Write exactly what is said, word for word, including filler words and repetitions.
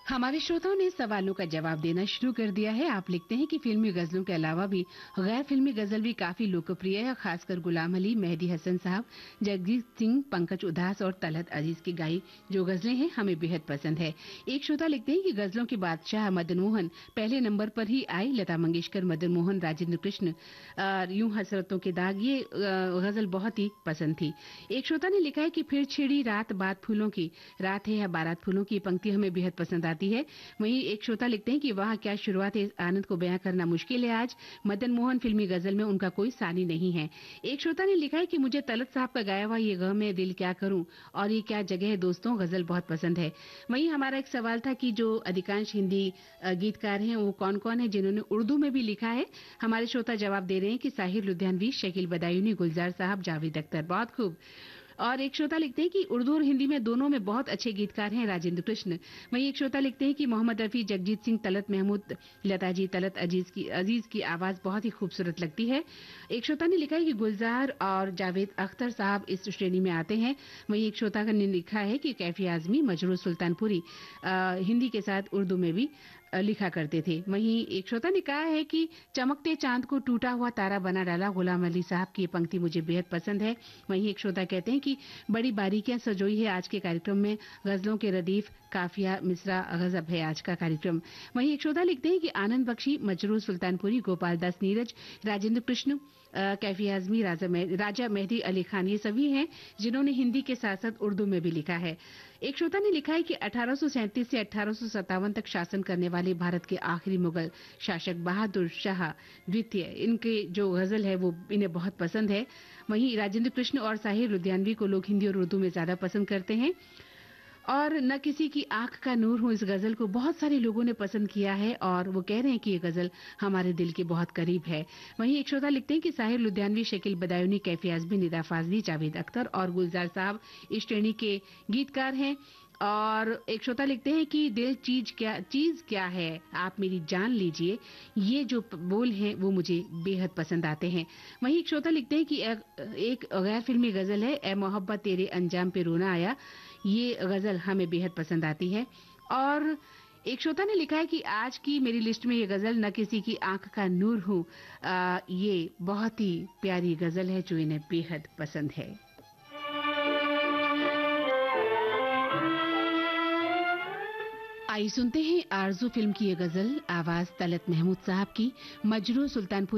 हमारे श्रोताओं ने सवालों का जवाब देना शुरू कर दिया है। आप लिखते हैं कि फिल्मी गजलों के अलावा भी गैर फिल्मी गजल भी काफी लोकप्रिय है, खासकर गुलाम अली, मेहदी हसन साहब, जगजीत सिंह, पंकज उधास और तलहत अजीज की गाई जो गजलें हैं हमें बेहद पसंद है। एक श्रोता लिखते हैं कि गजलों के बादशाह मदन मोहन पहले नंबर पर ही आए। लता मंगेशकर, मदन मोहन, राजेंद्र कृष्ण, यूं हसरतों के दाग, ये गजल बहुत ही पसंद थी। एक श्रोता ने लिखा है कि फिर छिड़ी रात बात फूलों की, रात है या बारात फूलों की, पंक्ति हमें बेहद पसंद आती है। वहीं एक श्रोता लिखते हैं कि वाह क्या शुरुआत है, इस आनंद को बयां करना मुश्किल है आज। मदन मोहन फिल्मी गजल में उनका कोई सानी नहीं है। एक श्रोता ने लिखा है कि मुझे तलत साहब का गाया हुआ ये गम है दिल क्या करूं और ये क्या जगह है दोस्तों गजल बहुत पसंद है। वहीं हमारा एक सवाल था कि जो अधिकांश हिंदी गीतकार हैं वो कौन कौन है जिन्होंने उर्दू में भी लिखा है। हमारे श्रोता जवाब दे रहे हैं कि साहिर लुधियानवी, शकील बदायूनी, गुलजार साहब, जावेद अख्तर, बहुत खूब। और एक श्रोता लिखते हैं कि उर्दू और हिंदी में दोनों में बहुत अच्छे गीतकार हैं राजेंद्र कृष्ण। वहीं एक श्रोता लिखते हैं कि मोहम्मद रफी, जगजीत सिंह, तलत महमूद, लता जी, तलत अजीज की अजीज की आवाज बहुत ही खूबसूरत लगती है। एक श्रोता ने लिखा है कि गुलजार और जावेद अख्तर साहब इस श्रेणी में आते हैं। वहीं एक श्रोता ने लिखा है कि कैफी आजमी, मजरूर सुल्तानपुरी हिंदी के साथ उर्दू में भी लिखा करते थे। वहीं एक श्रोता ने कहा है कि चमकते चांद को टूटा हुआ तारा बना डाला, गुलाम अली साहब की ये पंक्ति मुझे बेहद पसंद है। वहीं एक श्रोता कहते हैं कि बड़ी बारीकियां सजोई है आज के कार्यक्रम में, गजलों के रदीफ, काफिया, मिसरा, गजब है आज का कार्यक्रम। वहीं एक श्रोता लिखते हैं कि आनंद बख्शी, मजरूर सुल्तानपुरी, गोपाल दास नीरज, राजेंद्र कृष्ण, कैफी आजमी, राजा, राजा मेहदी अली खान ये सभी हैं जिन्होंने हिंदी के साथ साथ उर्दू में भी लिखा है। एक श्रोता ने लिखा है कि अठारह सौ सैंतीस से अठारह सौ सत्तावन तक शासन करने वाले भारत के आखिरी मुगल शासक बहादुर शाह द्वितीय, इनके जो गजल है वो इन्हें बहुत पसंद है। वहीं राजेंद्र कृष्ण और साहिर लुधियानवी को लोग हिंदी और उर्दू में ज्यादा पसंद करते हैं। और न किसी की आंख का नूर हूं, इस गजल को बहुत सारे लोगों ने पसंद किया है और वो कह रहे हैं कि ये गजल हमारे दिल के बहुत करीब है। वहीं एक श्रोता लिखते हैं कि साहिर लुधियानवी, शकील बदायूनी, कैफी आजमी, निदा फाजली, जावेद अख्तर और गुलजार साहब इस श्रेणी के गीतकार हैं। और एक श्रोता लिखते हैं कि दिल चीज क्या चीज क्या है आप मेरी जान लीजिए, ये जो बोल हैं वो मुझे बेहद पसंद आते हैं। वहीं एक श्रोता लिखते हैं कि एक गैर फिल्मी गजल है, ए मोहब्बत तेरे अंजाम पे रोना आया, ये गजल हमें बेहद पसंद आती है। और एक श्रोता ने लिखा है कि आज की मेरी लिस्ट में ये गजल न किसी की आंख का नूर हूं, ये बहुत ही प्यारी गजल है जो इन्हें बेहद पसंद है। आइए सुनते हैं आरजू फिल्म की ये गजल, आवाज तलत महमूद साहब की, मजरूर सुल्तानपुर